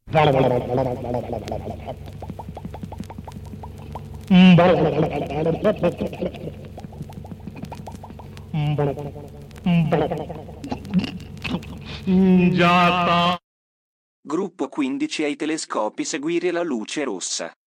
Gruppo 15 ai telescopi seguire la luce rossa.